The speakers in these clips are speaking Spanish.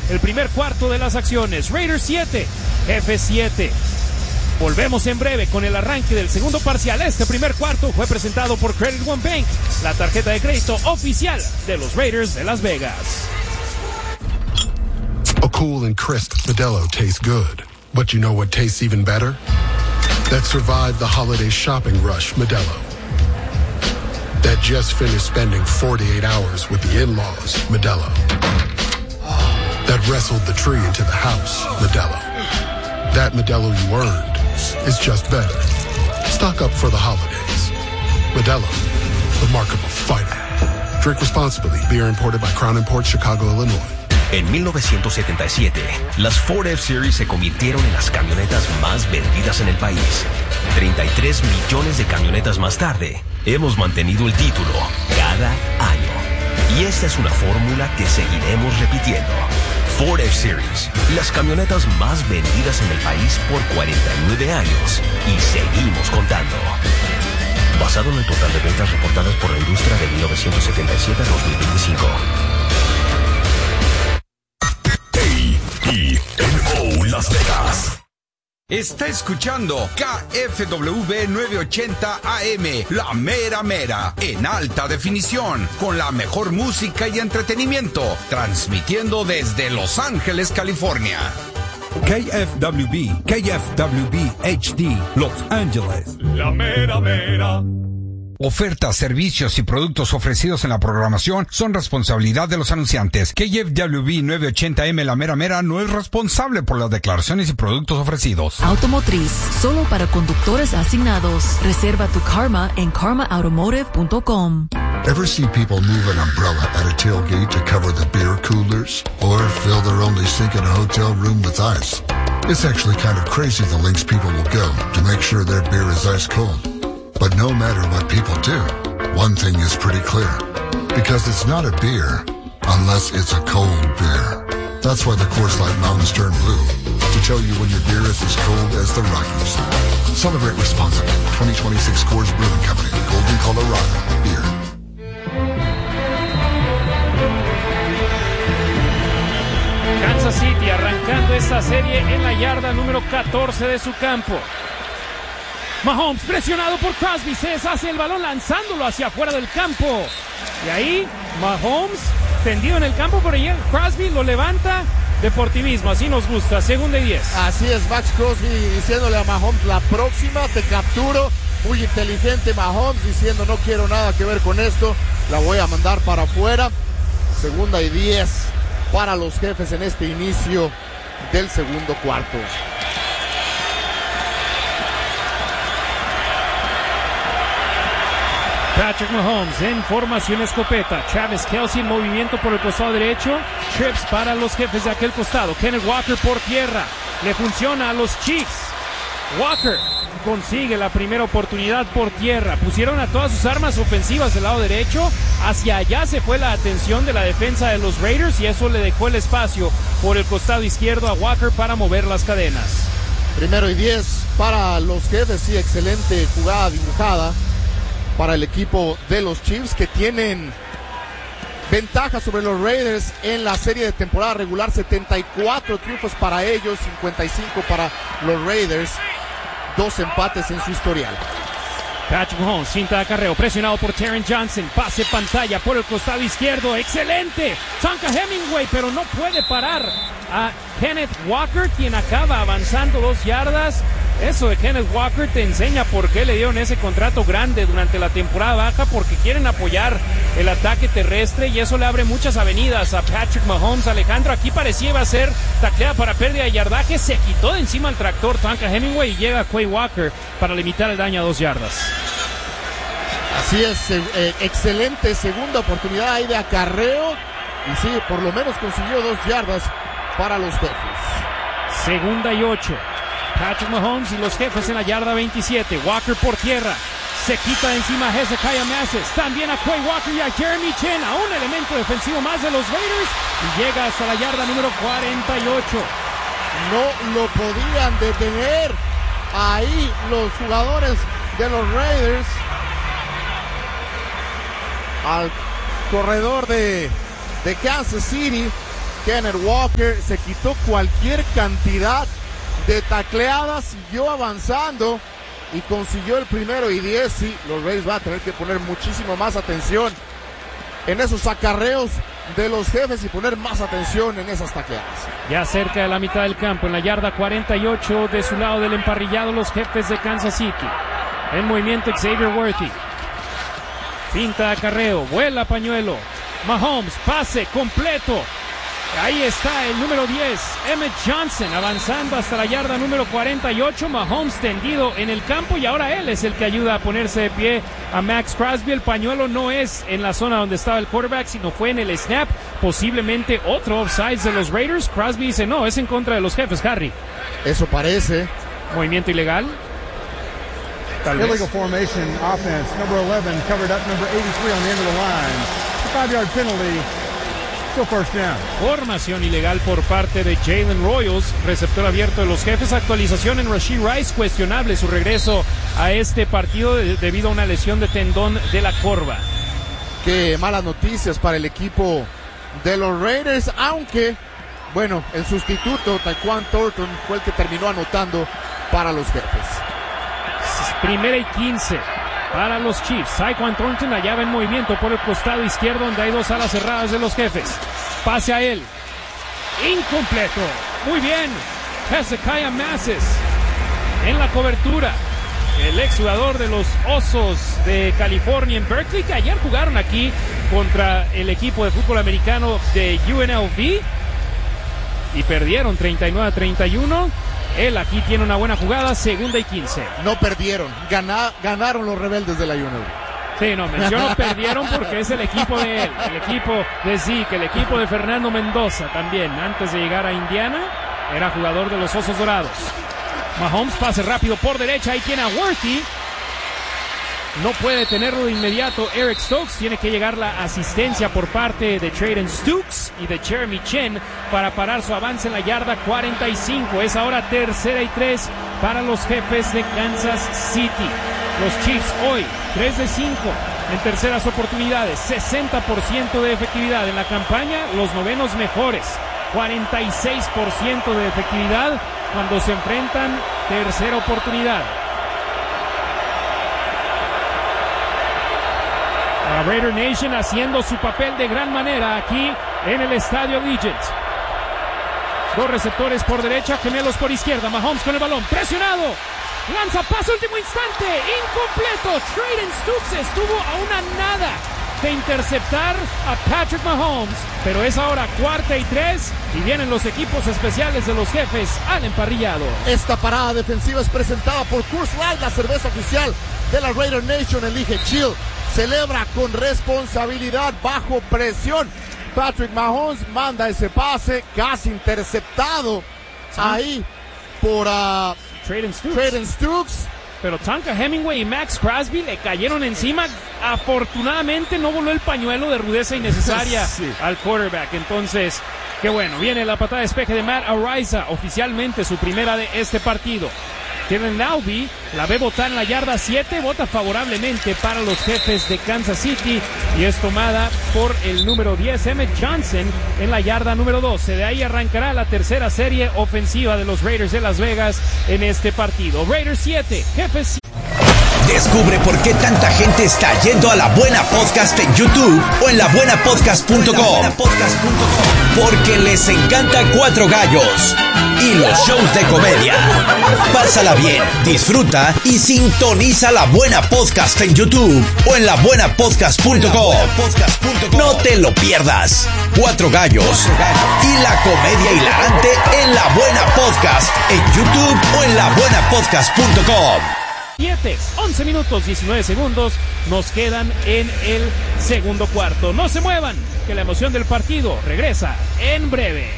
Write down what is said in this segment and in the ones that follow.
el primer cuarto de las acciones. Raiders 7, Jefes 7. Volvemos en breve con el arranque del segundo parcial. Este primer cuarto fue presentado por Credit One Bank, la tarjeta de crédito oficial de los Raiders de Las Vegas. A cool and crisp Modelo tastes good. But you know what tastes even better? That survived the holiday shopping rush Modelo. That just finished spending 48 hours with the in-laws Modelo. That wrestled the tree into the house Modelo. That Modelo you earned is just better. Stock up for the holidays. Modelo, the mark of a fighter. Drink responsibly. Beer imported by Crown Imports, Chicago, Illinois. En 1977, las Ford F-Series se convirtieron en las camionetas más vendidas en el país. 33 millones de camionetas más tarde, hemos mantenido el título cada año. Y esta es una fórmula que seguiremos repitiendo. Ford F-Series, las camionetas más vendidas en el país por 49 años. Y seguimos contando. Basado en el total de ventas reportadas por la industria de 1977 a 2025. KENO Las Vegas. Está escuchando KFWB 980 AM, La Mera Mera, en alta definición, con la mejor música y entretenimiento, transmitiendo desde Los Ángeles, California. KFWB HD, Los Ángeles. La Mera Mera. Ofertas, servicios y productos ofrecidos en la programación son responsabilidad de los anunciantes. KFWB 980M La Mera Mera no es responsable por las declaraciones y productos ofrecidos. Automotriz, solo para conductores asignados. Reserva tu Karma en karmaautomotive.com. Ever see people move an umbrella at a tailgate to cover the beer coolers? Or fill their only sink in a hotel room with ice? It's actually kind of crazy the lengths people will go to make sure their beer is ice cold. But no matter what people do, one thing is pretty clear. Because it's not a beer unless it's a cold beer. That's why the Coors Light Mountains turn blue. To tell you when your beer is as cold as the Rockies. Celebrate responsibly. 2026 Coors Brewing Company. Golden, Colorado. Beer. Kansas City arrancando esta serie en la yarda número 14 de su campo. Mahomes presionado por Crosby, se deshace el balón lanzándolo hacia afuera del campo. Y ahí Mahomes tendido en el campo, pero llega Crosby, lo levanta. Deportivismo, así nos gusta. 2nd y 10. Así es, Max Crosby diciéndole a Mahomes, la próxima te capturo. Muy inteligente Mahomes diciendo, no quiero nada que ver con esto, la voy a mandar para afuera. 2nd y 10 para los Jefes en este inicio del segundo cuarto. Patrick Mahomes en formación escopeta. Travis Kelce en movimiento por el costado derecho. Trips para los Jefes de aquel costado. Kenneth Walker por tierra. Le funciona a los Chiefs. Walker consigue la primera oportunidad por tierra. Pusieron a todas sus armas ofensivas del lado derecho. Hacia allá se fue la atención de la defensa de los Raiders y eso le dejó el espacio por el costado izquierdo a Walker para mover las cadenas. 1st y 10 para los Jefes. Sí, excelente jugada dibujada para el equipo de los Chiefs, que tienen ventaja sobre los Raiders en la serie de temporada regular. 74 triunfos para ellos, 55 para los Raiders. 2 empates en su historial. Patrick Mahomes, cinta de acarreo, presionado por Taron Johnson, pase pantalla por el costado izquierdo, excelente, Tonka Hemingway, pero no puede parar a Kenneth Walker, quien acaba avanzando 2 yardas. Eso de Kenneth Walker te enseña por qué le dieron ese contrato grande durante la temporada baja, porque quieren apoyar el ataque terrestre y eso le abre muchas avenidas a Patrick Mahomes. Alejandro, aquí parecía iba a ser tacleada para pérdida de yardaje, se quitó de encima el tractor Tonka Hemingway y llega Quay Walker para limitar el daño a 2 yardas. Así es, excelente segunda oportunidad ahí de acarreo y sí, por lo menos consiguió 2 yardas para los Jefes. 2nd y 8. Patrick Mahomes y los Jefes en la yarda 27. Walker por tierra. Se quita de encima a Hezekiah Masses. También a Quay Walker y a Jeremy Chin. A un elemento defensivo más de los Raiders. Y llega hasta la yarda número 48. No lo podían detener ahí los jugadores de los Raiders. Al corredor de Kansas City. Kenneth Walker se quitó cualquier cantidad de tacleadas, siguió avanzando y consiguió el 1º y 10. Sí, los Raiders van a tener que poner muchísimo más atención en esos acarreos de los Jefes y poner más atención en esas tacleadas. Ya cerca de la mitad del campo, en la yarda 48 de su lado del emparrillado, los Jefes de Kansas City. En movimiento Xavier Worthy. Finta acarreo, vuela pañuelo. Mahomes, pase completo. Ahí está el número 10, Emmett Johnson, avanzando hasta la yarda número 48. Mahomes tendido en el campo y ahora él es el que ayuda a ponerse de pie a Max Crosby. El pañuelo no es en la zona donde estaba el quarterback, sino fue en el snap. Posiblemente otro offside de los Raiders. Crosby dice no, es en contra de los Jefes, Harry. Eso parece. Movimiento ilegal. Tal vez. Illegal formation offense, number 11, covered up number 83 on the end of the line. 5-yard penalty. First down. Formación ilegal por parte de Jalen Royals, receptor abierto de los Jefes. Actualización en Rashee Rice, cuestionable su regreso a este partido debido a una lesión de tendón de la corva. Qué malas noticias para el equipo de los Raiders, aunque, bueno, el sustituto, Tyquan Thornton, fue el que terminó anotando para los Jefes. 1ª y 15 para los Chiefs. Tyquan Thornton allá va en movimiento por el costado izquierdo, donde hay dos alas cerradas de los Jefes. Pase a él. Incompleto. Muy bien. Hezekiah Masses en la cobertura. El exjugador de los Osos de California en Berkeley, que ayer jugaron aquí contra el equipo de fútbol americano de UNLV y perdieron 39-31. Él aquí tiene una buena jugada, 2ª y 15. No perdieron, ganaron los rebeldes de la UNLV. Sí, no, menciono perdieron porque es el equipo de él, el equipo de Zeke, el equipo de Fernando Mendoza también. Antes de llegar a Indiana, era jugador de los Osos Dorados. Mahomes, pase rápido por derecha, ahí tiene a Worthy. No puede tenerlo de inmediato Eric Stokes, tiene que llegar la asistencia por parte de Trayden Stukes y de Jeremy Chinn para parar su avance en la yarda 45. Es ahora 3rd y 3 para los Jefes de Kansas City. Los Chiefs hoy 3 de 5 en terceras oportunidades, 60% de efectividad en la campaña, los novenos mejores, 46% de efectividad cuando se enfrentan tercera oportunidad. La Raider Nation haciendo su papel de gran manera aquí en el Estadio Allegiant. Dos receptores por derecha, gemelos por izquierda. Mahomes con el balón, presionado. Lanza pase, último instante, incompleto. Trayden Stukes estuvo a una nada de interceptar a Patrick Mahomes, pero es ahora 4ª y 3 y vienen los equipos especiales de los Jefes al emparrillado. Esta parada defensiva es presentada por Coors Light, la cerveza oficial de la Raider Nation. Elige chill, celebra con responsabilidad, bajo presión. Patrick Mahomes manda ese pase casi interceptado ahí por Trayden Stukes. Pero Tonka Hemingway y Max Crosby le cayeron encima. Afortunadamente no voló el pañuelo de rudeza innecesaria al quarterback. Entonces, qué bueno. Viene la patada de despeje de Matt Araiza, oficialmente su primera de este partido. Kevin Laube la ve botar en la yarda 7, vota favorablemente para los Jefes de Kansas City y es tomada por el número 10, Emmett Johnson, en la yarda número 12. De ahí arrancará la tercera serie ofensiva de los Raiders de Las Vegas en este partido. Raiders 7, Jefes 7. Descubre por qué tanta gente está yendo a La Buena Podcast en YouTube o en labuenapodcast.com. Porque les encanta Cuatro Gallos y los shows de comedia. Pásala bien, disfruta y sintoniza La Buena Podcast en YouTube o en labuenapodcast.com. No te lo pierdas. Cuatro Gallos y la comedia hilarante en La Buena Podcast en YouTube o en labuenapodcast.com. 11 minutos 19 segundos nos quedan en el segundo cuarto. No se muevan, que la emoción del partido regresa en breve.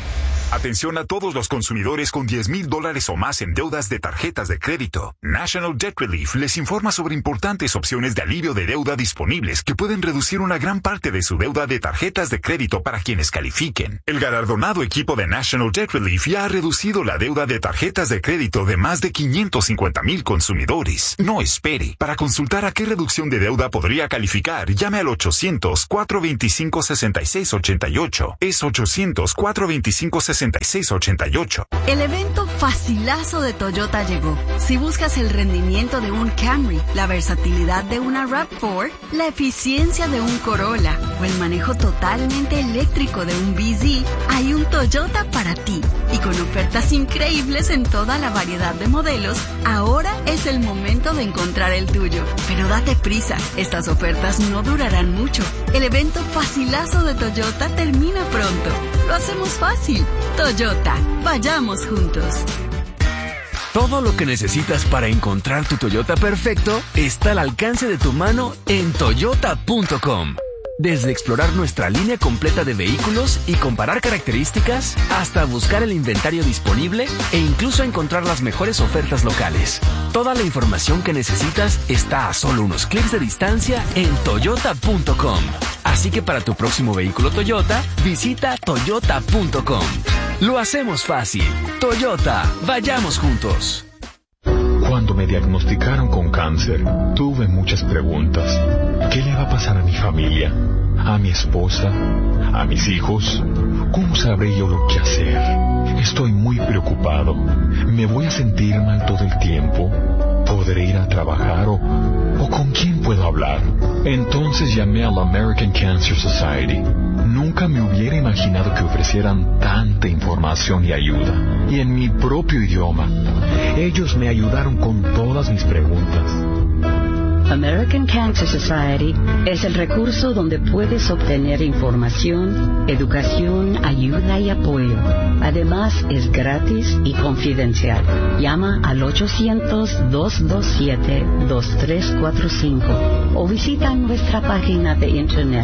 Atención a todos los consumidores con $10,000 o más en deudas de tarjetas de crédito. National Debt Relief les informa sobre importantes opciones de alivio de deuda disponibles que pueden reducir una gran parte de su deuda de tarjetas de crédito para quienes califiquen. El galardonado equipo de National Debt Relief ya ha reducido la deuda de tarjetas de crédito de más de 550,000 consumidores. No espere. Para consultar a qué reducción de deuda podría calificar, llame al 800-425-6688. Es 800-425-6688. El evento facilazo de Toyota llegó. Si buscas el rendimiento de un Camry, la versatilidad de una RAV4, la eficiencia de un Corolla o el manejo totalmente eléctrico de un BZ, hay un Toyota para ti. Y con ofertas increíbles en toda la variedad de modelos, ahora es el momento de encontrar el tuyo. Pero date prisa, estas ofertas no durarán mucho. El evento facilazo de Toyota termina pronto. Lo hacemos fácil. Toyota, vayamos juntos. Todo lo que necesitas para encontrar tu Toyota perfecto está al alcance de tu mano en toyota.com. Desde explorar nuestra línea completa de vehículos y comparar características, hasta buscar el inventario disponible e incluso encontrar las mejores ofertas locales. Toda la información que necesitas está a solo unos clics de distancia en toyota.com. Así que para tu próximo vehículo Toyota, visita toyota.com. Lo hacemos fácil. Toyota, vayamos juntos. Cuando me diagnosticaron con cáncer, tuve muchas preguntas. ¿Qué le va a pasar a mi familia? ¿A mi esposa? ¿A mis hijos? ¿Cómo sabré yo lo que hacer? Estoy muy preocupado. ¿Me voy a sentir mal todo el tiempo? ¿Podré ir a trabajar o con quién puedo hablar? Entonces llamé a la American Cancer Society. Nunca me hubiera imaginado que ofrecieran tanta información y ayuda. Y en mi propio idioma. Ellos me ayudaron con todas mis preguntas. American Cancer Society es el recurso donde puedes obtener información, educación, ayuda y apoyo. Además, es gratis y confidencial. Llama al 800-227-2345 o visita nuestra página de internet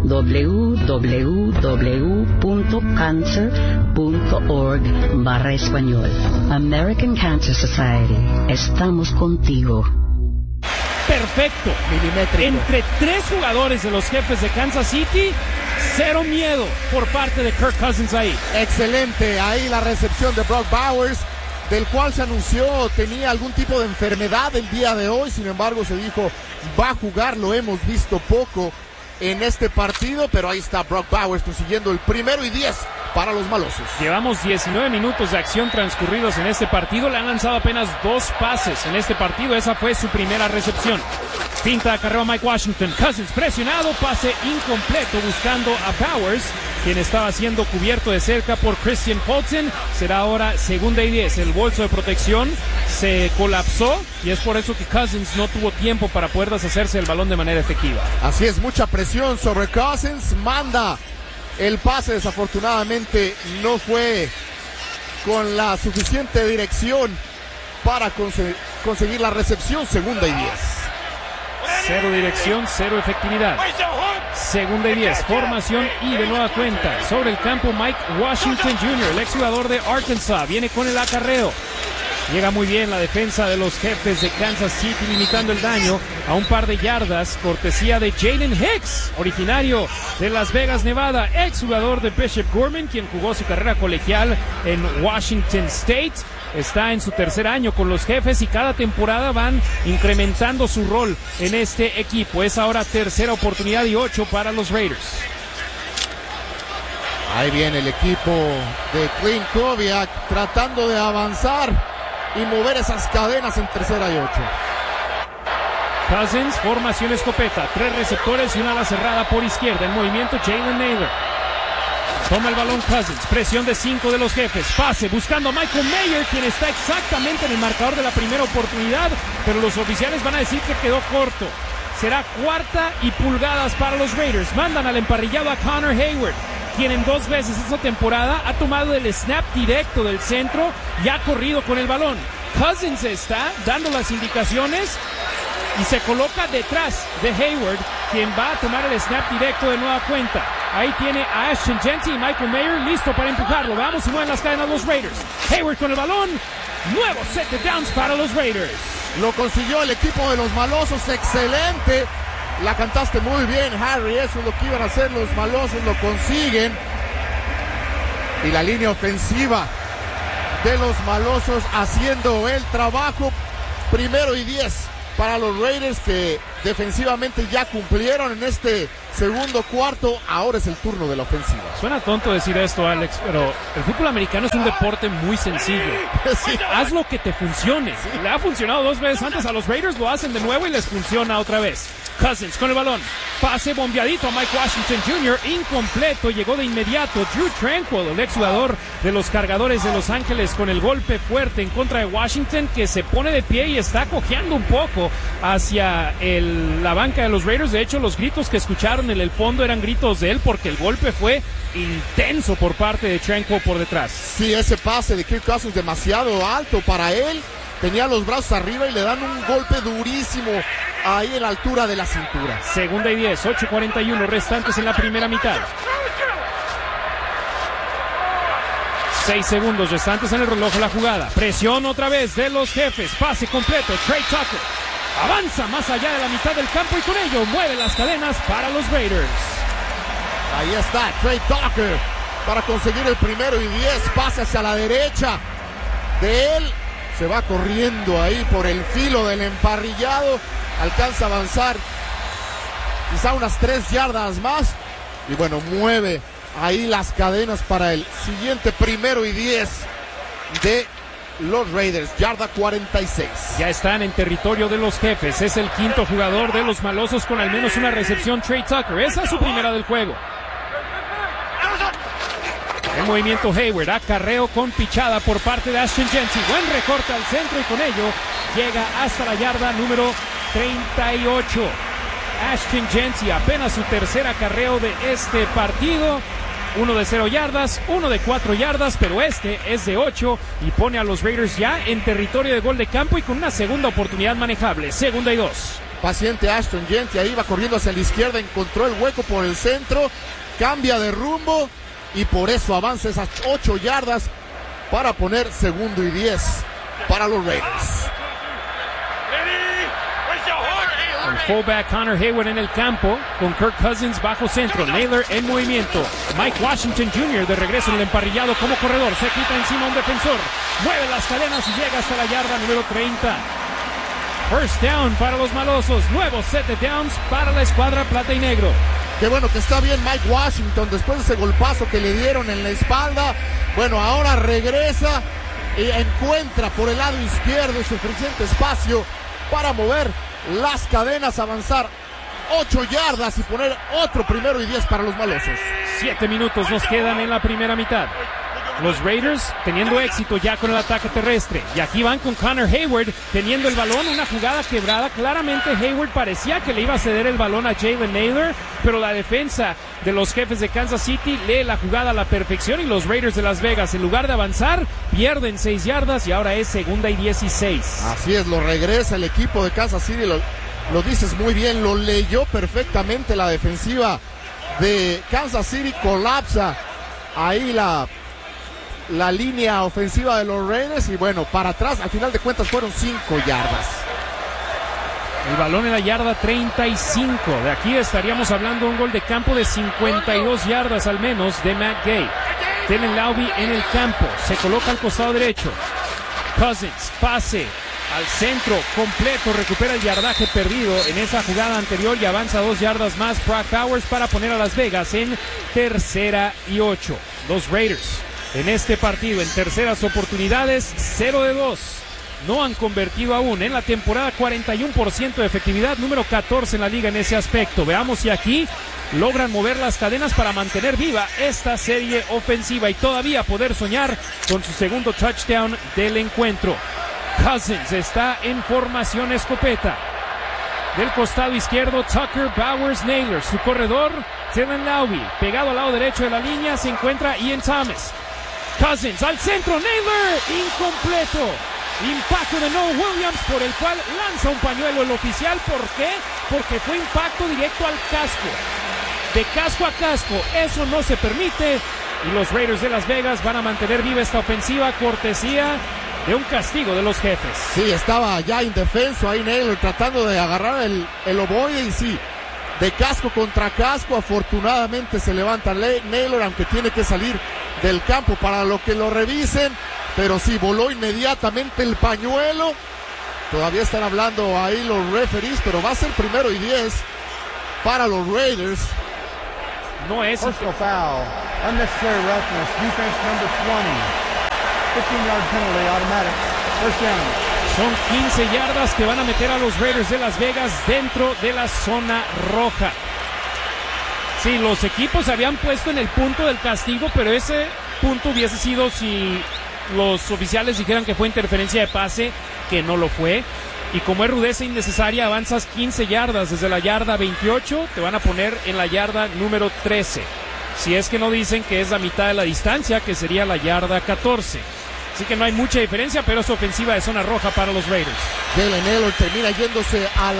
www.cancer.org/español. American Cancer Society. Estamos contigo. Perfecto. Milimétrico. Entre 3 jugadores de los Jefes de Kansas City, 0 miedo por parte de Kirk Cousins ahí. Excelente. Ahí la recepción de Brock Bowers, del cual se anunció tenía algún tipo de enfermedad el día de hoy. Sin embargo, se dijo va a jugar. Lo hemos visto poco en este partido, pero ahí está Brock Bowers consiguiendo el 1º y 10 para los malosos. Llevamos 19 minutos de acción transcurridos en este partido. Le han lanzado apenas 2 pases en este partido. Esa fue su primera recepción. Pinta acarreo a Mike Washington. Cousins presionado, pase incompleto buscando a Bowers, quien estaba siendo cubierto de cerca por Christian Fulton. Será ahora 2ª y 10. El bolso de protección se colapsó y es por eso que Cousins no tuvo tiempo para poder deshacerse del balón de manera efectiva. Así es, mucha presión sobre Cousins. Manda el pase, desafortunadamente no fue con la suficiente dirección para conseguir la recepción. 2ª y 10. 0 dirección, 0 efectividad. 2ª y 10, formación y de nueva cuenta. Sobre el campo Mike Washington Jr., el exjugador de Arkansas, viene con el acarreo. Llega muy bien la defensa de los Jefes de Kansas City, limitando el daño a un par de yardas, cortesía de Jalen Hicks, originario de Las Vegas, Nevada, exjugador de Bishop Gorman, quien jugó su carrera colegial en Washington State. Está en su 3er año con los Jefes y cada temporada van incrementando su rol en este equipo. Es ahora 3ª oportunidad y 8 para los Raiders. Ahí viene el equipo de Clint Kubiak tratando de avanzar y mover esas cadenas en 3ª y 8. Cousins, formación escopeta, 3 receptores y una ala cerrada por izquierda. En movimiento Jalen Naylor. Toma el balón Cousins, presión de 5 de los Jefes, pase buscando a Michael Mayer, quien está exactamente en el marcador de la primera oportunidad, pero los oficiales van a decir que quedó corto. Será 4ª y pulgadas para los Raiders. Mandan al emparrillado a Connor Hayward, quien en 2 veces esta temporada ha tomado el snap directo del centro y ha corrido con el balón. Cousins está dando las indicaciones y se coloca detrás de Hayward, quien va a tomar el snap directo de nueva cuenta. Ahí tiene a Ashton Jeanty y Michael Mayer listo para empujarlo. Veamos si mueven las cadenas los Raiders. Hayward con el balón. Nuevo set de downs para los Raiders. Lo consiguió el equipo de los malosos. Excelente. La cantaste muy bien, Harry. Eso es lo que iban a hacer los malosos. Lo consiguen. Y la línea ofensiva de los malosos haciendo el trabajo. 1st y 10 para los Raiders, que defensivamente ya cumplieron en este segundo cuarto. Ahora es el turno de la ofensiva. Suena tonto decir esto, Alex, pero el fútbol americano es un deporte muy sencillo. Sí. Haz lo que te funcione. Sí. Le ha funcionado 2 veces antes a los Raiders, lo hacen de nuevo y les funciona otra vez. Cousins con el balón. Pase bombeadito a Mike Washington Jr. Incompleto. Llegó de inmediato Drew Tranquill, el exjugador de los Cargadores de Los Ángeles, con el golpe fuerte en contra de Washington, que se pone de pie y está cojeando un poco hacia la banca de los Raiders. De hecho, los gritos que escucharon en el fondo eran gritos de él, porque el golpe fue intenso por parte de Tranquill por detrás. Sí, ese pase de Kirk Cousins demasiado alto para él. Tenía los brazos arriba y le dan un golpe durísimo ahí en la altura de la cintura. 2nd y 10, 8:41 restantes en la primera mitad. 6 segundos restantes en el reloj de la jugada. Presión otra vez de los jefes. Pase completo. Trey Tucker avanza más allá de la mitad del campo y con ello mueve las cadenas para los Raiders. Ahí está Trey Tucker para conseguir el 1st y 10. Pase hacia la derecha de él. Se va corriendo ahí por el filo del emparrillado. Alcanza a avanzar quizá unas 3 yardas más. Y bueno, mueve ahí las cadenas para el siguiente 1st y 10 de los Raiders. Yarda 46. Ya están en territorio de los jefes. Es el 5º jugador de los malosos con al menos una recepción, Trey Tucker. Esa es su primera del juego. En movimiento Hayward, acarreo con pichada por parte de Ashton Jeanty. Buen recorte al centro y con ello llega hasta la yarda número 38. Ashton Jeanty, apenas su tercer acarreo de este partido. Uno de 0 yardas, uno de 4 yardas, pero este es de 8 y pone a los Raiders ya en territorio de gol de campo y con una segunda oportunidad manejable. 2nd y 2. Paciente Ashton Jeanty, ahí va corriendo hacia la izquierda, encontró el hueco por el centro, cambia de rumbo y por eso avanza esas 8 yardas para poner 2nd y 10 para los Raiders. El fullback Connor Hayward en el campo con Kirk Cousins bajo centro. Naylor en movimiento. Mike Washington Jr. de regreso en el emparrillado como corredor. Se quita encima un defensor. Mueve las cadenas y llega hasta la yarda número 30. First down para los malosos. Nuevo set de downs para la escuadra plata y negro. Qué bueno que está bien Mike Washington después de ese golpazo que le dieron en la espalda. Bueno, ahora regresa y encuentra por el lado izquierdo suficiente espacio para mover las cadenas, avanzar 8 yardas y poner otro 1st y 10 para los malosos. 7 minutos nos quedan en la primera mitad. Los Raiders teniendo éxito ya con el ataque terrestre. Y aquí van con Connor Hayward teniendo el balón. Una jugada quebrada. Claramente Hayward parecía que le iba a ceder el balón a Jalen Naylor, pero la defensa de los jefes de Kansas City lee la jugada a la perfección y los Raiders de Las Vegas, en lugar de avanzar, pierden 6 yardas y ahora es 2nd y 16. Así es, lo regresa el equipo de Kansas City. Lo dices muy bien, lo leyó perfectamente la defensiva de Kansas City. Colapsa ahí la línea ofensiva de los Raiders y bueno, para atrás, al final de cuentas fueron 5 yardas. El balón en la yarda 35. De aquí estaríamos hablando de un gol de campo de 52 yardas al menos de Matt Gay. Tenen Laube en el campo, se coloca al costado derecho. Cousins, pase al centro completo, recupera el yardaje perdido en esa jugada anterior y avanza 2 yardas más Brock Bowers para poner a Las Vegas en 3rd y 8. Los Raiders en este partido, en terceras oportunidades, 0 de 2. No han convertido aún en la temporada. 41% de efectividad, número 14 en la liga en ese aspecto. Veamos si aquí logran mover las cadenas para mantener viva esta serie ofensiva y todavía poder soñar con su segundo touchdown del encuentro. Cousins está en formación escopeta. Del costado izquierdo, Tucker, Bowers, Naylor. Su corredor, Jalen Laube. Pegado al lado derecho de la línea se encuentra Ian Thomas. Cousins al centro, Naylor, incompleto. Impacto de Noah Williams, por el cual lanza un pañuelo el oficial. ¿Por qué? Porque fue impacto directo al casco. de casco a casco. Eso no se permite y los Raiders de Las Vegas van a mantener viva esta ofensiva cortesía de un castigo de los Jefes. Sí, estaba ya indefenso ahí Naylor tratando de agarrar el ovoide y sí, de casco contra casco. Afortunadamente se levanta Naylor, aunque tiene que salir del campo para lo que lo revisen, pero sí, voló inmediatamente el pañuelo. Todavía están hablando ahí los referees, pero va a ser 1st y 10 para los Raiders. No es personal foul, unnecessary roughness, defense number 20. 15-yard penalty, automatic. First down. Son 15 yardas que van a meter a los Raiders de Las Vegas dentro de la zona roja. Sí, los equipos habían puesto en el punto del castigo, pero ese punto hubiese sido si los oficiales dijeran que fue interferencia de pase, que no lo fue. Y como es rudeza innecesaria, avanzas 15 yardas desde la yarda 28, te van a poner en la yarda número 13. Si es que no dicen que es la mitad de la distancia, que sería la yarda 14. Así que no hay mucha diferencia, pero es ofensiva de zona roja para los Raiders. Jalen Naylor termina yéndose a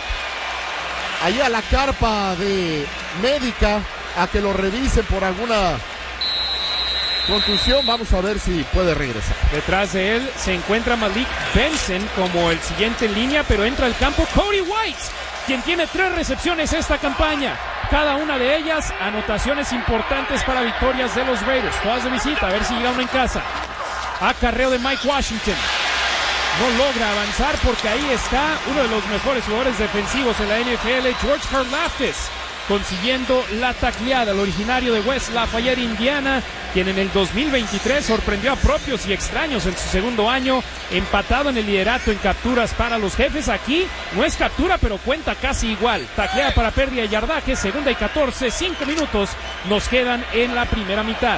la carpa de médica a que lo revisen por alguna contusión. Vamos a ver si puede regresar. Detrás de él se encuentra Malik Benson como el siguiente en línea, pero entra al campo Cody White, quien tiene 3 recepciones esta campaña. Cada una de ellas anotaciones importantes para victorias de los Raiders. Todas de visita, a ver si llega uno en casa. Acarreo de Mike Washington. No logra avanzar porque ahí está uno de los mejores jugadores defensivos en la NFL, George Karlaftis, consiguiendo la tacleada, el originario de West Lafayette, Indiana, quien en el 2023 sorprendió a propios y extraños en su segundo año, empatado en el liderato en capturas para los Jefes. Aquí no es captura, pero cuenta casi igual. Tacleada para pérdida de yardaje, 2nd y 14, 5 minutos nos quedan en la primera mitad.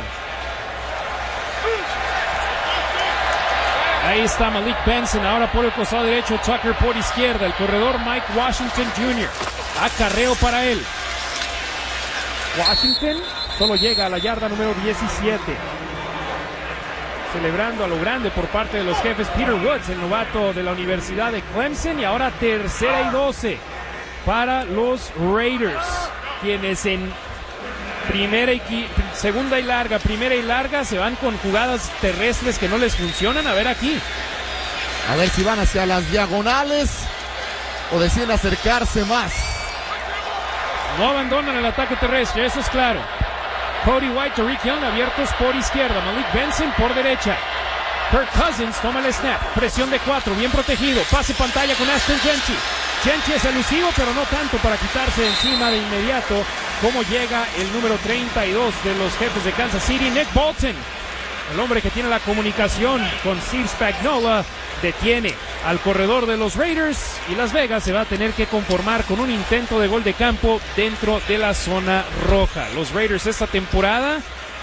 Ahí está Malik Benson, ahora por el costado derecho, Tucker por izquierda, el corredor Mike Washington Jr. Acarreo para él. Washington solo llega a la yarda número 17. Celebrando a lo grande por parte de los Jefes, Peter Woods, el novato de la Universidad de Clemson, y ahora 3rd y 12 para los Raiders, quienes en segunda y larga, primera y larga, se van con jugadas terrestres que no les funcionan. A ver aquí. A ver si van hacia las diagonales o deciden acercarse más. No abandonan el ataque terrestre, eso es claro. Cody White, Tariq Young abiertos por izquierda, Malik Benson por derecha. Kirk Cousins toma el snap, presión de 4, bien protegido, pase pantalla con Ashton Jeanty. Jeanty es elusivo, pero no tanto para quitarse de encima de inmediato, como llega el número 32 de los Jefes de Kansas City, Nick Bolton. El hombre que tiene la comunicación con Steve Spagnuolo detiene al corredor de los Raiders y Las Vegas se va a tener que conformar con un intento de gol de campo dentro de la zona roja. Los Raiders esta temporada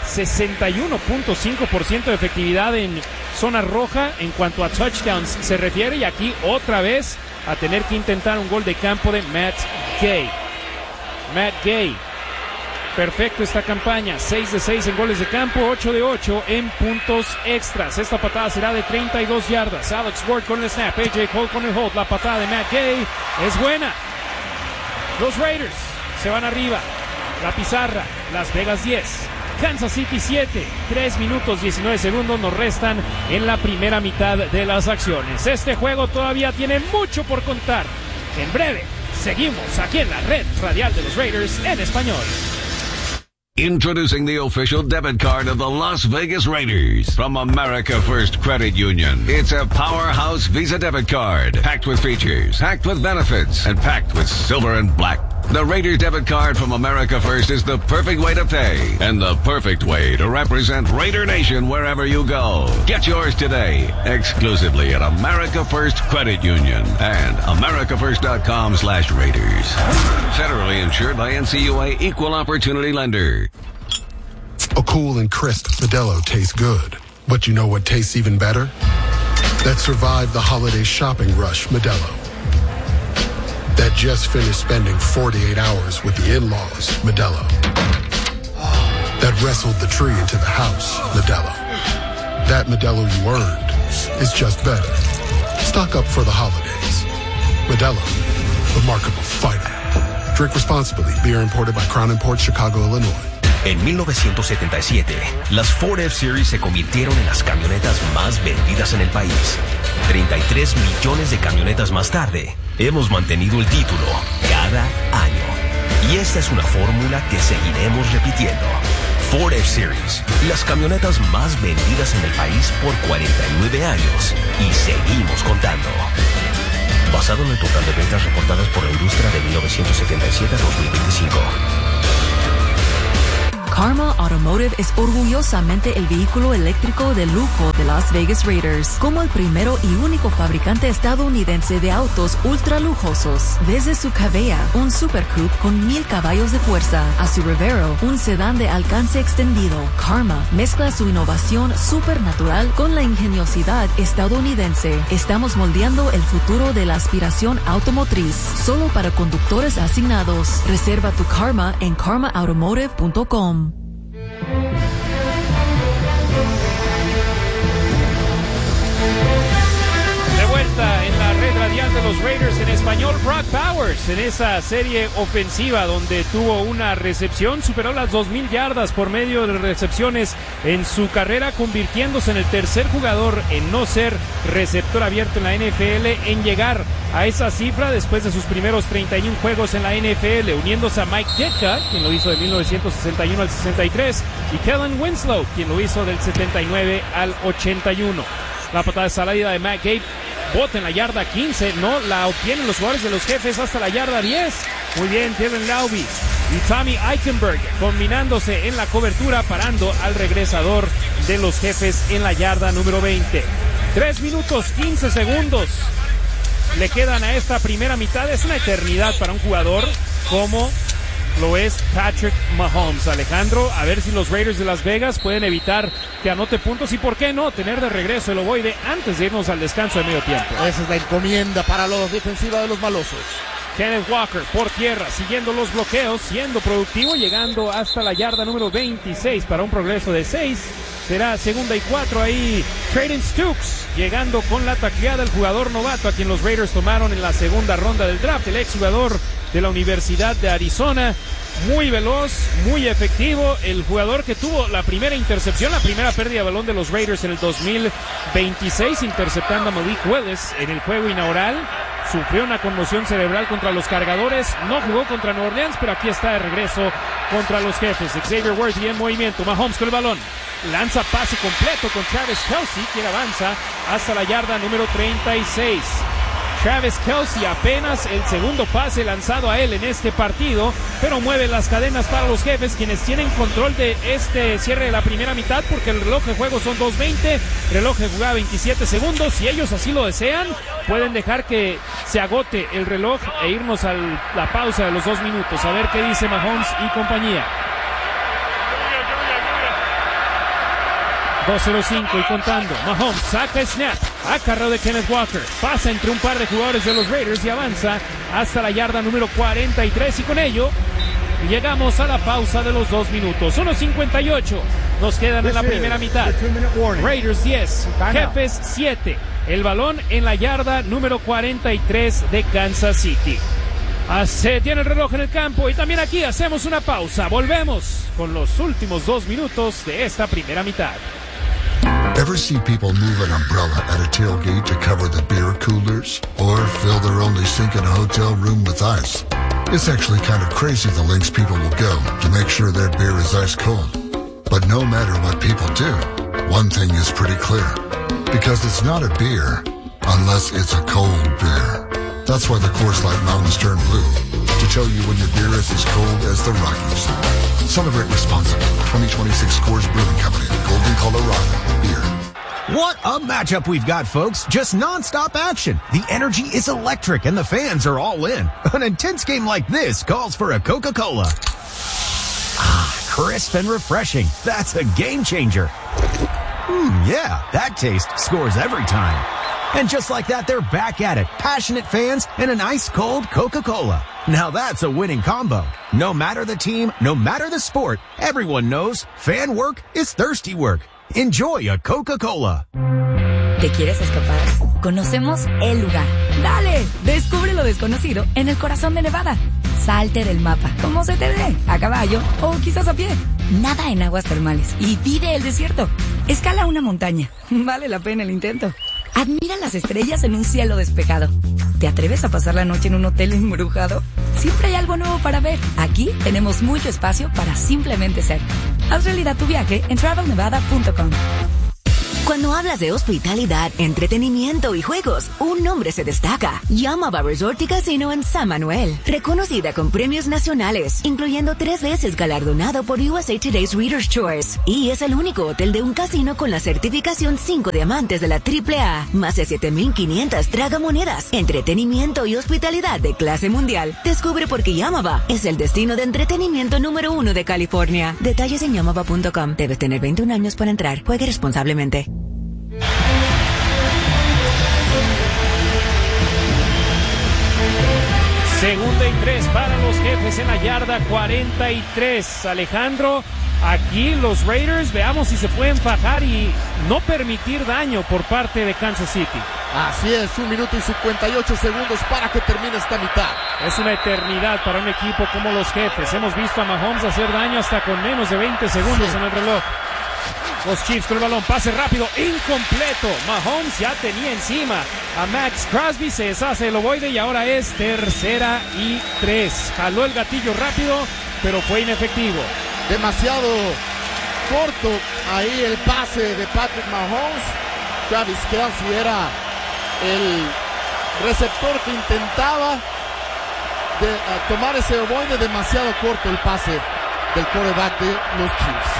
61.5% de efectividad en zona roja en cuanto a touchdowns se refiere, y aquí otra vez a tener que intentar un gol de campo de Matt Gay. Matt Gay, perfecto esta campaña, 6 de 6 en goles de campo, 8 de 8 en puntos extras. Esta patada será de 32 yardas. Alex Ward con el snap, AJ Cole con el hold. La patada de Matt Gay es buena. Los Raiders se van arriba. La pizarra, Las Vegas 10, Kansas City 7, 3 minutos 19 segundos nos restan en la primera mitad de las acciones. Este juego todavía tiene mucho por contar. En breve, seguimos aquí en la red radial de los Raiders en español. Introducing the official debit card of the Las Vegas Raiders from America First Credit Union. It's a powerhouse Visa debit card, packed with features, packed with benefits, and packed with silver and black. The Raiders debit card from America First is the perfect way to pay and the perfect way to represent Raider Nation wherever you go. Get yours today, exclusively at America First Credit Union and americafirst.com/Raiders. Federally insured by NCUA Equal Opportunity Lender. A cool and crisp Modelo tastes good. But you know what tastes even better? That survived the holiday shopping rush, Modelo. That just finished spending 48 hours with the in-laws, Modelo. That wrestled the tree into the house, Modelo. That Modelo you earned is just better. Stock up for the holidays. Modelo, the markable fighter. Drink responsibly. Beer imported by Crown Imports, Chicago, Illinois. En 1977, las Ford F-Series se convirtieron en las camionetas más vendidas en el país. 33 millones de camionetas más tarde, hemos mantenido el título cada año. Y esta es una fórmula que seguiremos repitiendo. Ford F-Series, las camionetas más vendidas en el país por 49 años. Y seguimos contando. Basado en el total de ventas reportadas por la industria de 1977 a 2025. Karma Automotive es orgullosamente el vehículo eléctrico de lujo de Las Vegas Raiders, como el primero y único fabricante estadounidense de autos ultra lujosos. Desde su Cavea, un Super Coupe con 1000 caballos de fuerza, a su Revero, un sedán de alcance extendido, Karma mezcla su innovación supernatural con la ingeniosidad estadounidense. Estamos moldeando el futuro de la aspiración automotriz, solo para conductores asignados. Reserva tu Karma en karmaautomotive.com. De vuelta en la red radial de los Raiders en español, Brock Bowers en esa serie ofensiva donde tuvo una recepción, superó las 2000 yardas por medio de recepciones en su carrera, convirtiéndose en el tercer jugador en no ser receptor abierto en la NFL en llegar a esa cifra después de sus primeros 31 juegos en la NFL, uniéndose a Mike Ditka, quien lo hizo de 1961 al 63, y Kellen Winslow, quien lo hizo del 79 al 81. La patada de salida de Matt Gay bota en la yarda 15, no la obtienen los jugadores de los Jefes hasta la yarda 10. Muy bien, Dylan Laube y Tommy Eichenberg combinándose en la cobertura, parando al regresador de los Jefes en la yarda número 20. 3 minutos 15 segundos le quedan a esta primera mitad. Es una eternidad para un jugador como lo es Patrick Mahomes. Alejandro, a ver si los Raiders de Las Vegas pueden evitar que anote puntos y por qué no tener de regreso el ovoide antes de irnos al descanso de medio tiempo. Esa es la encomienda para los defensivos de los malosos. Kenneth Walker por tierra, siguiendo los bloqueos, siendo productivo, llegando hasta la yarda número 26 para un progreso de 6. Será 2nd y 4 ahí. Trayden Stukes llegando con la tacleada, el jugador novato a quien los Raiders tomaron en la segunda ronda del draft, el exjugador de la Universidad de Arizona. Muy veloz, muy efectivo, el jugador que tuvo la primera intercepción, la primera pérdida de balón de los Raiders en el 2026, interceptando a Malik Willis en el juego inaugural. Sufrió una conmoción cerebral contra los Cargadores, no jugó contra Nueva Orleans, pero aquí está de regreso contra los Jefes. Xavier Worthy en movimiento, Mahomes con el balón, lanza pase completo con Travis Kelce, quien avanza hasta la yarda número 36. Travis Kelce, apenas el segundo pase lanzado a él en este partido, pero mueve las cadenas para los Jefes, quienes tienen control de este cierre de la primera mitad, porque el reloj de juego son 2:20, reloj de jugada 27 segundos. Si ellos así lo desean, pueden dejar que se agote el reloj e irnos a la pausa de los 2 minutos. A ver qué dice Mahomes y compañía. 2:05 y contando. Mahomes saca el snap, acarreo de Kenneth Walker, pasa entre un par de jugadores de los Raiders y avanza hasta la yarda número 43, y con ello llegamos a la pausa de los 2 minutos. 1:58 nos quedan en la primera mitad. Raiders 10, Jefes 7. El balón en la yarda número 43 de Kansas City. Se tiene el reloj en el campo y también aquí hacemos una pausa. Volvemos con los últimos 2 minutos de esta primera mitad. Ever see people move an umbrella at a tailgate to cover the beer coolers? Or fill their only sink in a hotel room with ice? It's actually kind of crazy the lengths people will go to make sure their beer is ice cold. But no matter what people do, one thing is pretty clear. Because it's not a beer unless it's a cold beer. That's why the Coors Light Mountains turn blue, to tell you when your beer is as cold as the Rockies. Celebrate responsibly. 2026 Coors Brewing Company, Golden, Colorado. Beer. What a matchup we've got, folks. Just non-stop action. The energy is electric and the fans are all in. An intense game like this calls for a Coca-Cola. Ah, crisp and refreshing. That's a game changer. Yeah, that taste scores every time. And just like that, they're back at it. Passionate fans and an ice-cold Coca-Cola. Now that's a winning combo. No matter the team, no matter the sport, everyone knows fan work is thirsty work. Enjoy a Coca-Cola. ¿Te quieres escapar? Conocemos el lugar. ¡Dale! ¡Anímate! Descubre lo desconocido en el corazón de Nevada. Salte del mapa, como se te dé, a caballo o quizás a pie. Nada en aguas termales y vive el desierto. Escala una montaña. Vale la pena el intento. Admira las estrellas en un cielo despejado. ¿Te atreves a pasar la noche en un hotel embrujado? Siempre hay algo nuevo para ver. Aquí tenemos mucho espacio para simplemente ser. Haz realidad tu viaje en travelnevada.com. Cuando hablas de hospitalidad, entretenimiento y juegos, un nombre se destaca. Yamaba Resort y Casino en San Manuel. Reconocida con premios nacionales, incluyendo 3 veces galardonado por USA Today's Reader's Choice. Y es el único hotel de un casino con la certificación 5 diamantes de la AAA. Más de 7,500 tragamonedas. Entretenimiento y hospitalidad de clase mundial. Descubre por qué Yamaba es el destino de entretenimiento número 1 de California. Detalles en yamaba.com. Debes tener 21 años para entrar. Juegue responsablemente. Segunda y 3 para los Jefes en la yarda 43. Alejandro, aquí los Raiders, veamos si se pueden fajar y no permitir daño por parte de Kansas City. Así es, 1 minuto y 58 segundos para que termine esta mitad. Es una eternidad para un equipo como los Jefes. Hemos visto a Mahomes hacer daño hasta con menos de 20 segundos en el reloj. Los Chiefs con el balón, pase rápido, incompleto. Mahomes ya tenía encima a Max Crosby, se deshace el ovoide y ahora es 3rd y 3. Jaló el gatillo rápido, pero fue inefectivo. Demasiado corto ahí el pase de Patrick Mahomes. Travis Kelce era el receptor que intentaba tomar ese ovoide. Demasiado corto el pase del quarterback de los Chiefs.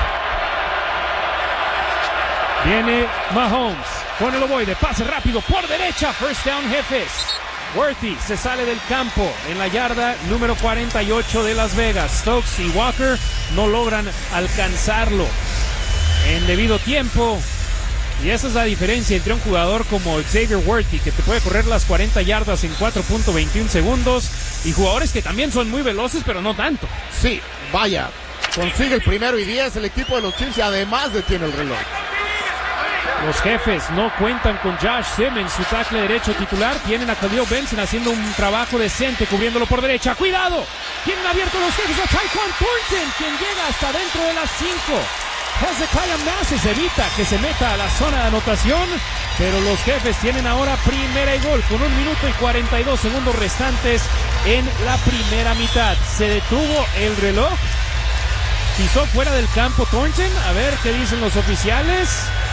Viene Mahomes con el ovoide, pase rápido por derecha, first down Jefes. Worthy se sale del campo en la yarda número 48 de Las Vegas. Stokes y Walker no logran alcanzarlo en debido tiempo. Y esa es la diferencia entre un jugador como Xavier Worthy, que te puede correr las 40 yardas en 4.21 segundos, y jugadores que también son muy veloces, pero no tanto. Sí, vaya, consigue el 1º y 10 el equipo de los Chiefs y además detiene el reloj. Los Jefes no cuentan con Josh Simmons, su tackle derecho titular. Tienen a Khalil Benson haciendo un trabajo decente, cubriéndolo por derecha. ¡Cuidado! Tienen abierto los Jefes a Tyquan Thornton, quien llega hasta dentro de las 5. Hezekiah Masses evita que se meta a la zona de anotación, pero los Jefes tienen ahora primera y gol con 1 minuto y 42 segundos restantes en la primera mitad. Se detuvo el reloj. Pisó fuera del campo Thornton. A ver qué dicen los oficiales.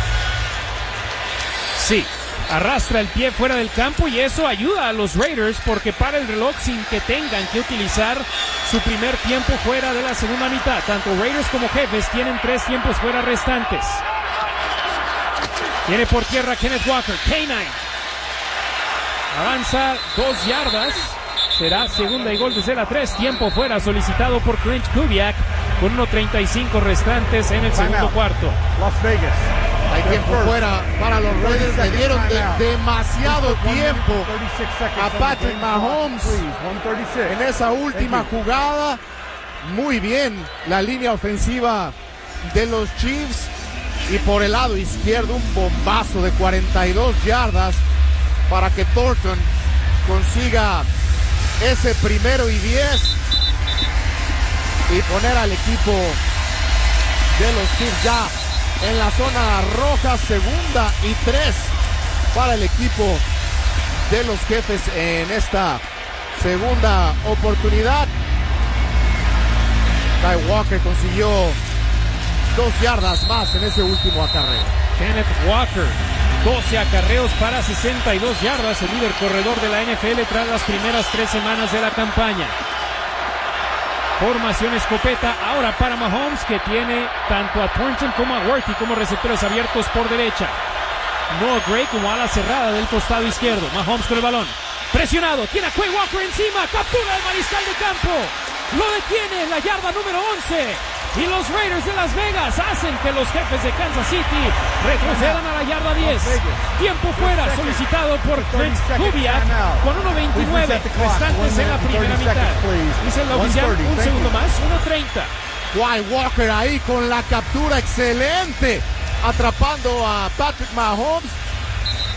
Sí, arrastra el pie fuera del campo y eso ayuda a los Raiders porque para el reloj sin que tengan que utilizar su primer tiempo fuera de la segunda mitad. Tanto Raiders como Jefes tienen 3 tiempos fuera restantes. Tiene por tierra Kenneth Walker, K9. Avanza 2 yardas. Será segunda y gol desde la 3. Tiempo fuera solicitado por Clint Kubiak con 1:35 restantes en el segundo cuarto. Las Vegas. Hay tiempo fuera para los Raiders. Le dieron demasiado tiempo a Patrick Mahomes en esa última jugada. Muy bien la línea ofensiva de los Chiefs. Y por el lado izquierdo un bombazo de 42 yardas para que Thornton consiga ese 1º y 10 y poner al equipo de los Chiefs ya en la zona roja. 2ª y 3 para el equipo de los Jefes en esta segunda oportunidad. Kyle Walker consiguió 2 yardas más en ese último acarreo. Kenneth Walker, 12 acarreos para 62 yardas, el líder corredor de la NFL tras las primeras 3 semanas de la campaña. Formación escopeta ahora para Mahomes, que tiene tanto a Thornton como a Worthy como receptores abiertos por derecha. Noah Gray como ala cerrada del costado izquierdo. Mahomes con el balón. Presionado, tiene a Quay Walker encima, captura el mariscal de campo. Lo detiene en la yarda número 11. Y los Raiders de Las Vegas hacen que los Jefes de Kansas City retrocedan a la yarda 10. Tiempo fuera solicitado por Clint Kubiak con 1:29 restantes en la primera mitad. Dice el oficial, un segundo más, 1:30. Quay Walker ahí con la captura excelente, atrapando a Patrick Mahomes.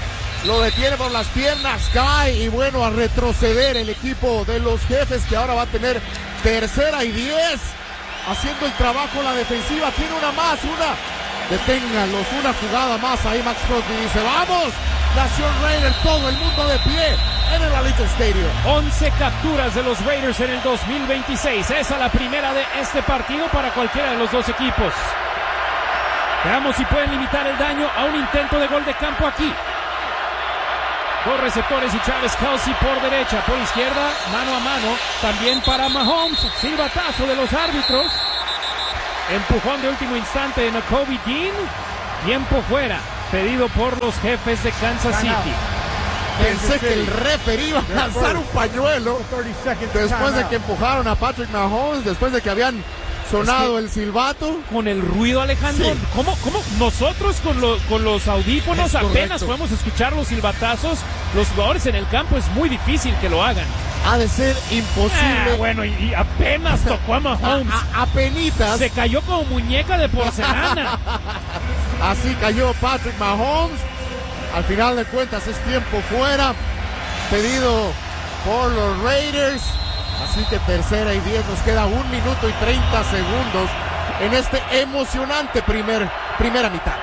lo detiene por las piernas, cae y bueno, a retroceder el equipo de los Jefes, que ahora va a tener 3rd y 10, haciendo el trabajo la defensiva. Tiene una más, deténganlos, una jugada más. Ahí Max Crosby dice, vamos, Nación Raider, todo el mundo de pie en el Allegiant Stadium. 11 capturas de los Raiders en el 2026. Esa es la primera de este partido para cualquiera de los dos equipos. Veamos si pueden limitar el daño a un intento de gol de campo aquí. Dos receptores y Travis Kelce por derecha, por izquierda, mano a mano, también para Mahomes. Silbatazo de los árbitros. Empujón de último instante de Nakobe Dean. Tiempo fuera, pedido por los Jefes de Kansas City. Pensé que el referee iba a lanzar un pañuelo después de que empujaron a Patrick Mahomes, después de que habían sonado el silbato. Con el ruido, Alejandro. Sí. ¿Cómo? Nosotros con los audífonos apenas podemos escuchar los silbatazos. Los jugadores en el campo es muy difícil que lo hagan. Ha de ser imposible. Bueno, y apenas tocó a Mahomes. Apenitas. Se cayó como muñeca de porcelana. Así cayó Patrick Mahomes. Al final de cuentas es tiempo fuera, pedido por los Raiders. Así que 3rd y 10, nos queda 1 minuto y 30 segundos en este emocionante primera mitad.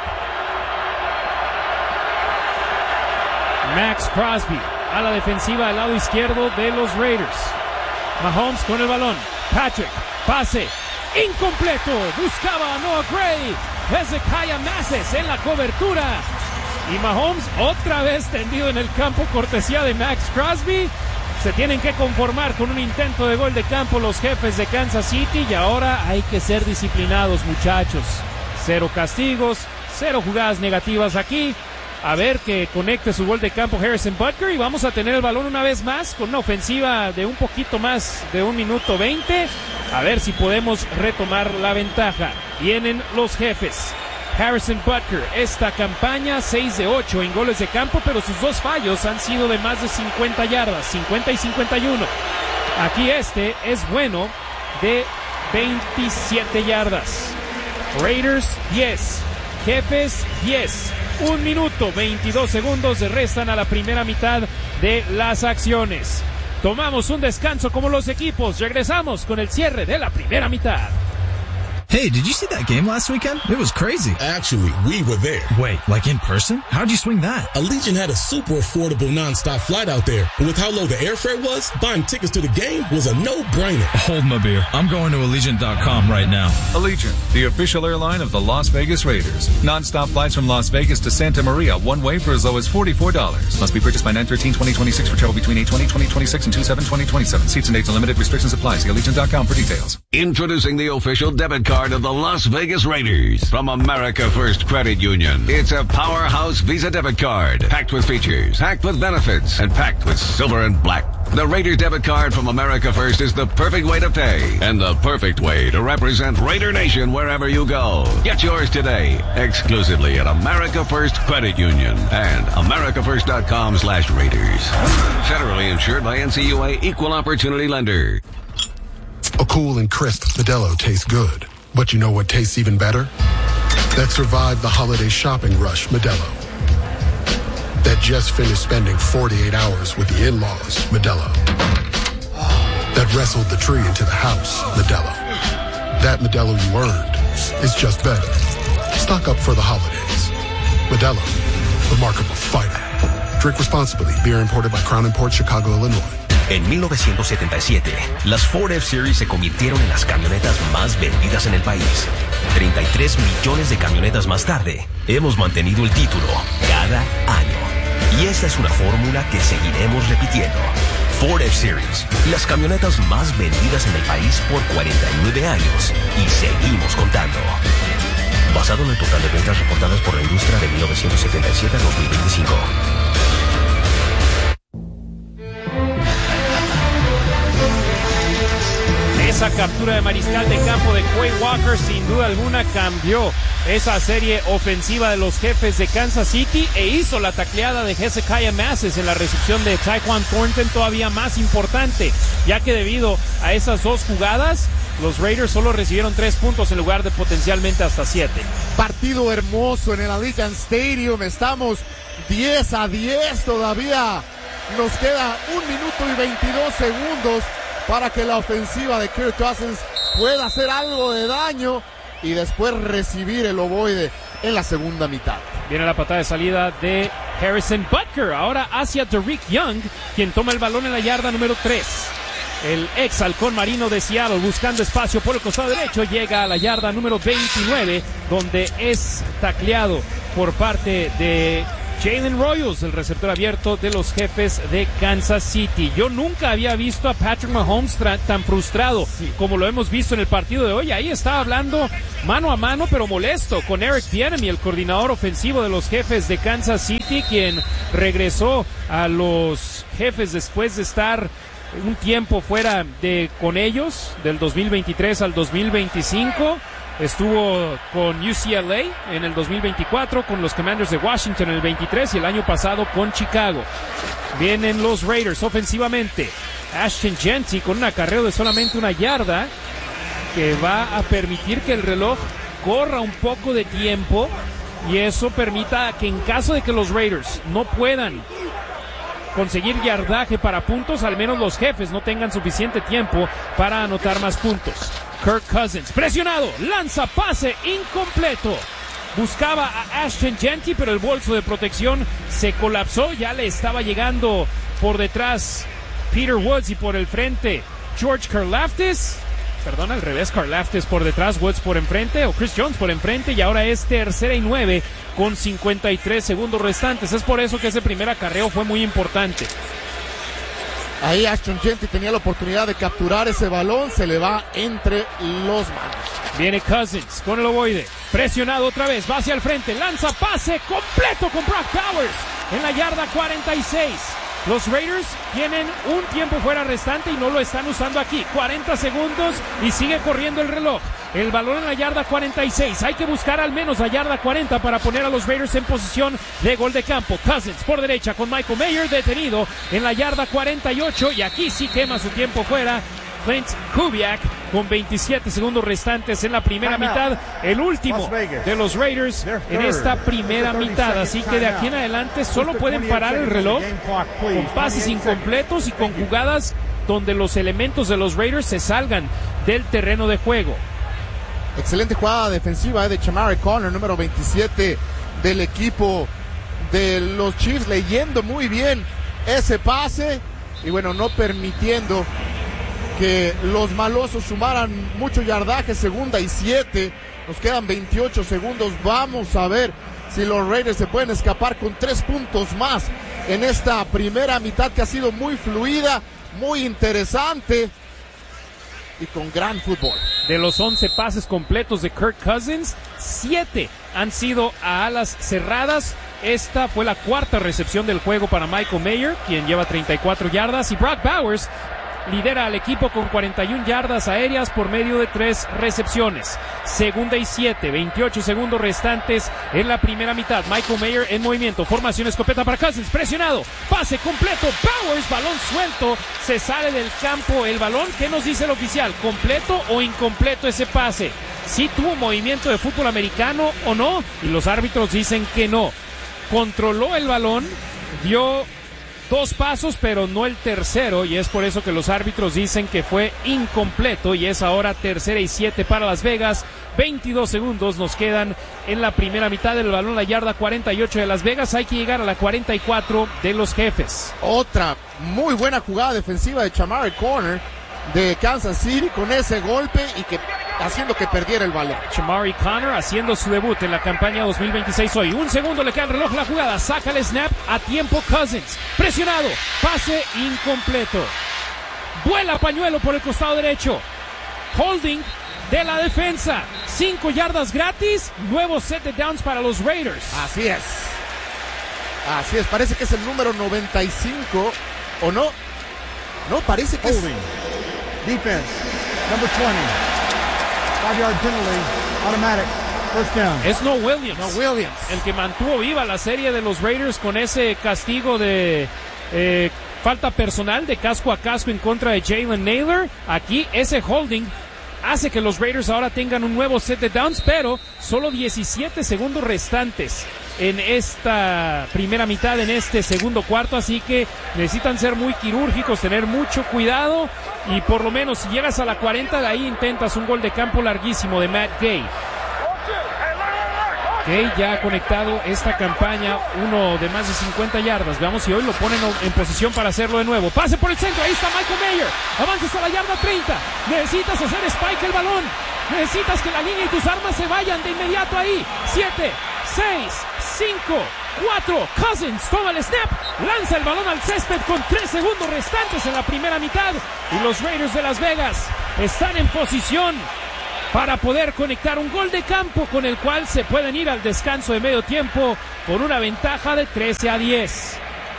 Max Crosby a la defensiva del lado izquierdo de los Raiders. Mahomes con el balón. Patrick, pase incompleto. Buscaba a Noah Gray. Hezekiah Masses en la cobertura. Y Mahomes otra vez tendido en el campo, cortesía de Max Crosby. Se tienen que conformar con un intento de gol de campo los Jefes de Kansas City, y ahora hay que ser disciplinados, muchachos. 0 castigos, 0 jugadas negativas aquí. A ver que conecte su gol de campo Harrison Butker, y vamos a tener el balón una vez más con una ofensiva de un poquito más de 1 minuto 20. A ver si podemos retomar la ventaja. Vienen los Jefes. Harrison Butker, esta campaña 6 de 8 en goles de campo, pero sus 2 fallos han sido de más de 50 yardas, 50 y 51. Aquí este es bueno de 27 yardas. Raiders 10, Jefes 10. 1 minuto 22 segundos restan a la primera mitad de las acciones. Tomamos un descanso como los equipos. Regresamos con el cierre de la primera mitad. Hey, did you see that game last weekend? It was crazy. Actually, we were there. Wait, like in person? How'd you swing that? Allegiant had a super affordable nonstop flight out there. And with how low the airfare was, buying tickets to the game was a no-brainer. Hold my beer. I'm going to Allegiant.com right now. Allegiant, the official airline of the Las Vegas Raiders. Nonstop flights from Las Vegas to Santa Maria, one way for as low as $44. Must be purchased by 9/13/2026 for travel between 8/20/2026 and 2/7/2027. Seats and dates and limited restrictions apply. See Allegiant.com for details. Introducing the official debit card of the Las Vegas Raiders from America First Credit Union. It's a powerhouse Visa debit card, packed with features, packed with benefits, and packed with silver and black. The Raiders debit card from America First is the perfect way to pay and the perfect way to represent Raider Nation wherever you go. Get yours today, exclusively at America First Credit Union and americafirst.com/Raiders. Federally insured by NCUA Equal Opportunity Lender. A cool and crisp Modelo tastes good. But you know what tastes even better? That survived the holiday shopping rush, Modelo. That just finished spending 48 hours with the in-laws, Modelo. That wrestled the tree into the house, Modelo. That Modelo you earned is just better. Stock up for the holidays. Modelo, remarkable fighter. Drink responsibly. Beer imported by Crown Imports, Chicago, Illinois. En 1977, las Ford F-Series se convirtieron en las camionetas más vendidas en el país. 33 millones de camionetas más tarde, hemos mantenido el título cada año. Y esta es una fórmula que seguiremos repitiendo. Ford F-Series, las camionetas más vendidas en el país por 49 años. Y seguimos contando. Basado en el total de ventas reportadas por la industria de 1977 a 2025. Esa captura de mariscal de campo de Quay Walker sin duda alguna cambió esa serie ofensiva de los Jefes de Kansas City e hizo la tacleada de Hezekiah Masses en la recepción de Tyquan Thornton todavía más importante, ya que debido a esas 2 jugadas Los Raiders solo recibieron 3 puntos en lugar de potencialmente hasta 7. Partido hermoso en el Allegiant Stadium. Estamos 10-10 todavía. Nos queda 1 minuto y 22 segundos para que la ofensiva de Kirk Cousins pueda hacer algo de daño y después recibir el ovoide en la segunda mitad. Viene la patada de salida de Harrison Butker, ahora hacia Derrick Young, quien toma el balón en la yarda número 3. El ex halcón marino de Seattle buscando espacio por el costado derecho, llega a la yarda número 29, donde es tacleado por parte de Jalen Royals, el receptor abierto de los Jefes de Kansas City. Yo nunca había visto a Patrick Mahomes tan frustrado como lo hemos visto en el partido de hoy. Ahí estaba hablando mano a mano, pero molesto, con Eric Bieniemy, el coordinador ofensivo de los Jefes de Kansas City, quien regresó a los Jefes después de estar un tiempo fuera con ellos, del 2023 al 2025. Estuvo con UCLA en el 2024, con los Commanders de Washington en el 23 y el año pasado con Chicago. Vienen los Raiders ofensivamente. Ashton Jeanty con un acarreo de solamente 1 yarda que va a permitir que el reloj corra un poco de tiempo y eso permita que en caso de que los Raiders no puedan conseguir yardaje para puntos, al menos los Jefes no tengan suficiente tiempo para anotar más puntos. Kirk Cousins, presionado, lanza pase incompleto. Buscaba a Ashton Jeanty, pero el bolso de protección se colapsó. Ya le estaba llegando por detrás Peter Woods y por el frente George Karlaftis. Perdón, al revés, Karlaftis por detrás, Woods por enfrente, o Chris Jones por enfrente, y ahora es 3rd y 9 con 53 segundos restantes. Es por eso que ese primer acarreo fue muy importante. Ahí Ashton Jeanty tenía la oportunidad de capturar ese balón, se le va entre los manos. Viene Cousins con el ovoide, presionado otra vez, va hacia el frente, lanza pase completo con Brock Bowers en la yarda 46. Los Raiders tienen un tiempo fuera restante y no lo están usando aquí. 40 segundos y sigue corriendo el reloj. El balón en la yarda 46. Hay que buscar al menos la yarda 40 para poner a los Raiders en posición de gol de campo. Cousins por derecha con Michael Mayer detenido en la yarda 48 y aquí sí quema su tiempo fuera Clint Kubiak con 27 segundos restantes en la primera mitad, el último de los Raiders en esta primera mitad, así que de aquí en adelante solo pueden parar el reloj con pases incompletos y con jugadas donde los elementos de los Raiders se salgan del terreno de juego. Excelente jugada defensiva de Chamari Conner, número 27 del equipo de los Chiefs, leyendo muy bien ese pase y bueno, no permitiendo que los malosos sumaran mucho yardaje. 2nd y 7, nos quedan 28 segundos, vamos a ver si los Raiders se pueden escapar con 3 puntos más en esta primera mitad que ha sido muy fluida, muy interesante y con gran fútbol. De los 11 pases completos de Kirk Cousins, 7 han sido a alas cerradas. Esta fue la 4ª recepción del juego para Michael Mayer, quien lleva 34 yardas, y Brock Bowers lidera al equipo con 41 yardas aéreas por medio de 3 recepciones. 2nd y 7, 28 segundos restantes en la primera mitad. Michael Mayer en movimiento, formación escopeta para Cousins, presionado, pase completo, Bowers, balón suelto, se sale del campo el balón. ¿Qué nos dice el oficial? ¿Completo o incompleto ese pase? ¿Sí tuvo movimiento de fútbol americano o no? Y los árbitros dicen que no. Controló el balón, dio 2 pasos, pero no el tercero, y es por eso que los árbitros dicen que fue incompleto, y es ahora 3rd y 7 para Las Vegas. 22 segundos nos quedan en la primera mitad del balón, la yarda 48 de Las Vegas. Hay que llegar a la 44 de los Jefes. Otra muy buena jugada defensiva de Chamari Conner de Kansas City con ese golpe y que haciendo que perdiera el balón. Chamari Conner haciendo su debut en la campaña 2026 hoy. 1 segundo le queda el reloj, la jugada, saca el snap a tiempo Cousins, presionado, pase incompleto, vuela pañuelo por el costado derecho, holding de la defensa, 5 yardas gratis, nuevo set de downs para los Raiders. Así es, parece que es el número 95, ¿o no? No, parece que holding. Defense, number 20. 5-yard penalty, automatic, first down. Es No Williams, el que mantuvo viva la serie de los Raiders con ese castigo de falta personal de casco a casco en contra de Jalen Nailor. Aquí ese holding hace que los Raiders ahora tengan un nuevo set de downs, pero solo 17 segundos restantes en esta primera mitad, en este segundo cuarto, así que necesitan ser muy quirúrgicos, tener mucho cuidado, y por lo menos si llegas a la 40, de ahí intentas un gol de campo larguísimo de Matt Gay. Gay ya ha conectado esta campaña, uno de más de 50 yardas. Veamos si hoy lo ponen en posición para hacerlo de nuevo. Pase por el centro, ahí está Michael Mayer. Avanzas a la yarda 30. Necesitas hacer spike el balón. Necesitas que la línea y tus armas se vayan de inmediato ahí. 7, 6, 5, 4. Cousins toma el snap, lanza el balón al césped con 3 segundos restantes en la primera mitad. Y los Raiders de Las Vegas están en posición para poder conectar un gol de campo con el cual se pueden ir al descanso de medio tiempo con una ventaja de 13-10.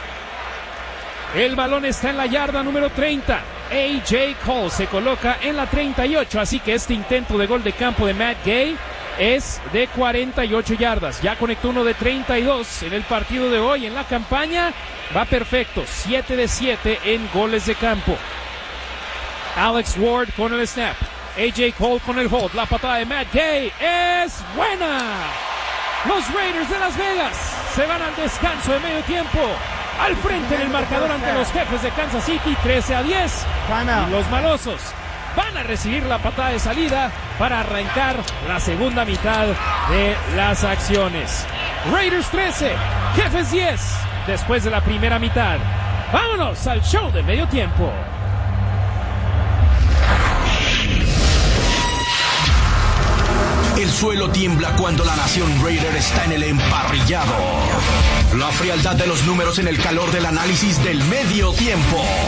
El balón está en la yarda número 30. A.J. Cole se coloca en la 38, así que este intento de gol de campo de Matt Gay es de 48 yardas. Ya conectó uno de 32 en el partido de hoy. En la campaña va perfecto, 7 de 7 en goles de campo. Alex Ward con el snap. A.J. Cole con el hold. La patada de Matt Gay es buena. Los Raiders de Las Vegas se van al descanso de medio tiempo al frente en el marcador ante los Jefes de Kansas City, 13-10. Y los malosos van a recibir la patada de salida para arrancar la segunda mitad de las acciones. Raiders 13, Jefes 10, después de la primera mitad. Vámonos al show de medio tiempo. El suelo tiembla cuando la nación Raider está en el emparrillado. La frialdad de los números en el calor del análisis del medio tiempo.